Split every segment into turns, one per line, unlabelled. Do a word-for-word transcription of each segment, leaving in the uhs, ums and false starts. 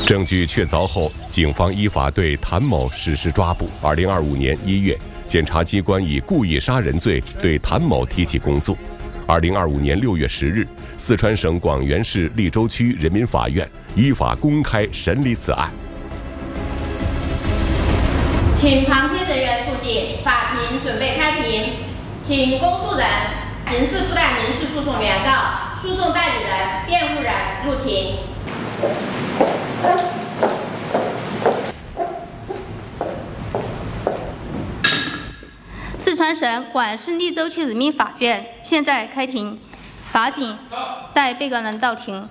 证据确凿后，警方依法对谭某实施抓捕。二零二五年一月，检察机关以故意杀人罪对谭某提起公诉。二零二五年六月十日，四川省广元市利州区人民法院依法公开审理此案。
请旁听人员肃静，法庭准备开庭。请公诉人、刑事附带民事诉讼原告、诉讼代理人、辩护人入庭。
四川省广元市利州区人民法院现在开庭，法警带被告人到庭。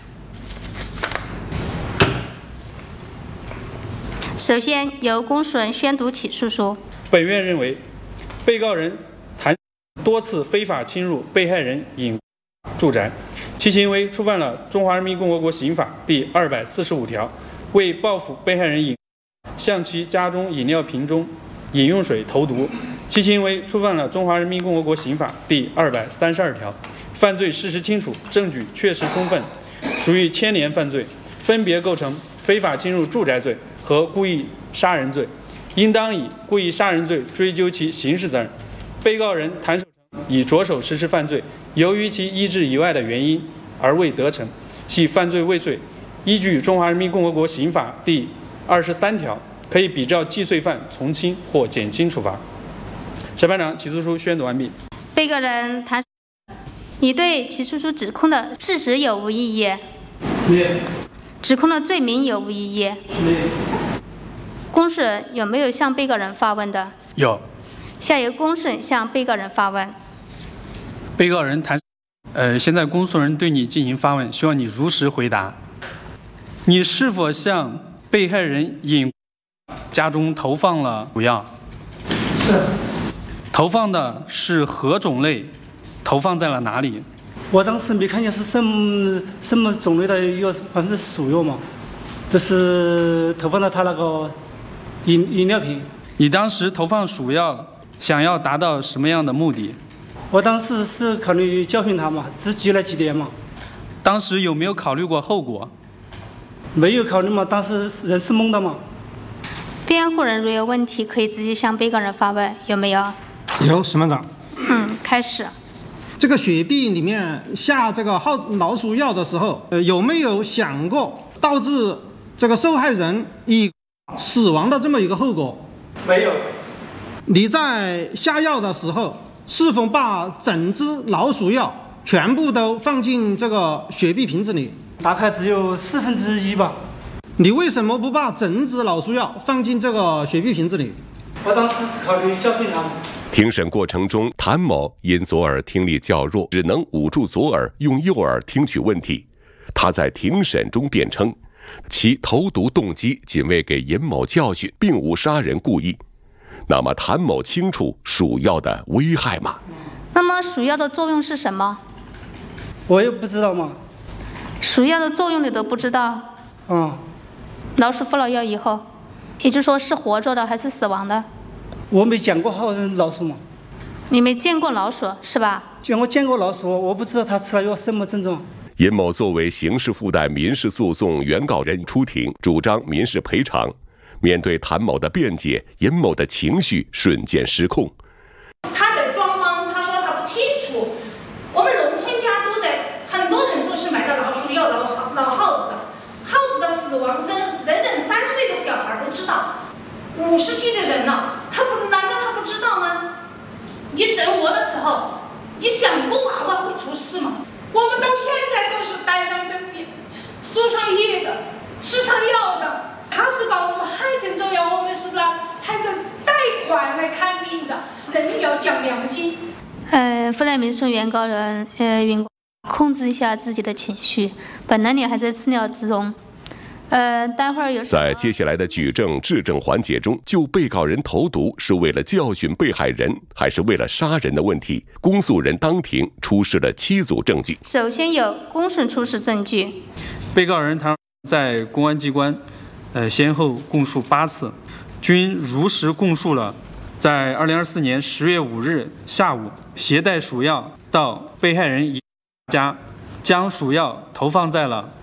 首先由公诉人宣读起诉书。
本院认为，被告人谭多次非法侵入被害人隐住宅，其行为触犯了《中华人民共和国刑法》第二百四十五条，为报复被害人隐向其家中饮料瓶中饮用水投毒，其行为触犯了《中华人民共和国刑法》第二百三十二条，犯罪事实清楚，证据确实充分，属于牵连犯罪，分别构成非法侵入住宅罪和故意杀人罪，应当以故意杀人罪追究其刑事责任。被告人谭守成已着手实施犯罪，由于其意志以外的原因而未得逞，系犯罪未遂，依据《中华人民共和国刑法》第二十三条，可以比照既遂犯从轻或减轻处罚。审判长，起诉书宣读完毕。
被告人谭，你对起诉书指控的事实有无异议？
没有。
指控的罪名有无异议？
没有。
公诉人有没有向被告人发问的？
有。
下由公诉人向被告人发问。
被告人谭，呃，现在公诉人对你进行发问，希望你如实回答。你是否向被害人隐家中投放了毒药？
是。
投放的是何种类？投放在了哪里？
我当时没看见是什么什么种类的药，反正是鼠药嘛，就是投放到他那个饮饮料瓶。
你当时投放鼠药，想要达到什么样的目的？
我当时是考虑教训他嘛，只记了几点嘛。
当时有没有考虑过后果？
没有考虑嘛，当时人是懵的嘛。
辩护人如有问题，可以直接向被告人发问，有没有？
有，审判长。
嗯，开始。
这个雪碧里面下这个耗老鼠药的时候，呃，有没有想过导致这个受害人以死亡的这么一个后果？
没有。
你在下药的时候，是否把整只老鼠药全部都放进这个雪碧瓶子里？
大概只有四分之一吧。
你为什么不把整只老鼠药放进这个雪碧瓶子里？
我当时是考虑教训他们。
庭审过程中，谭某因左耳听力较弱，只能捂住左耳，用右耳听取问题。他在庭审中辩称，其投毒动机仅为给尹某教训，并无杀人故意。那么，谭某清楚鼠药的危害吗？
那么，鼠药的作用是什么？
我也不知道嘛。
鼠药的作用你都不知道？
嗯。
老鼠服了药以后，也就是说是活着的还是死亡的？
我没见过好老鼠嘛。
你没见过老鼠是吧？
见我见过老鼠，我不知道他吃了有什么症状。
尹某作为刑事附带民事诉讼原告人出庭，主张民事赔偿。面对谭某的辩解，尹某的情绪瞬间失控。
他在装忙，他说他不清楚。我们农村家都在，很多人都是买的老鼠药、老老耗子，耗子的死亡，人人人三岁的小孩都知道，五十岁的人了，他不难道他不知道吗？你整我的时候，你想过娃娃会出事吗？我们到现在都是带上针的，输上液的，吃上药的。他是把我们害成这样，我们是来还是贷款来看病的？人要讲良心。
呃，附带民诉原告人，呃，原告控制一下自己的情绪，本来你还在治疗之中。呃，待会儿有
在接下来的举证质证环节中，就被告人投毒是为了教训被害人，还是为了杀人的问题，公诉人当庭出示了七组证据。
首先有公诉人出示证据，
被告人谭在公安机关。呃，先后供述八次，均如实供述了在二零二四年十月五日下午携带鼠药到被害人家，将鼠药投放在了